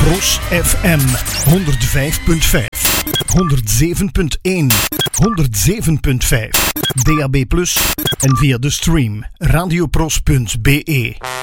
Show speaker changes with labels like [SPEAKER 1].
[SPEAKER 1] Cross FM 105.5, 107.1, 107.5, DAB+ en via de stream radiopros.be.